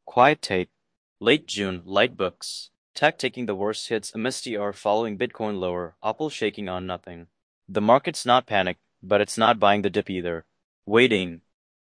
Quiet take. Late June, light books. Tech taking the worst hits, a misty hour following Bitcoin lower, Apple shaking on nothing. The market's not panicked, but it's not buying the dip either. Waiting.